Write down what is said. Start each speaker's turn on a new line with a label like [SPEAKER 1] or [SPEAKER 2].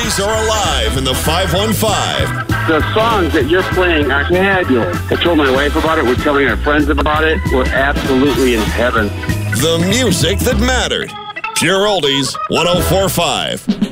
[SPEAKER 1] oldies are alive in the 515.
[SPEAKER 2] The songs that you're playing are fabulous. I told my wife about it. We're telling our friends about it. We're absolutely in heaven.
[SPEAKER 1] The music that mattered. Pure Oldies 104.5.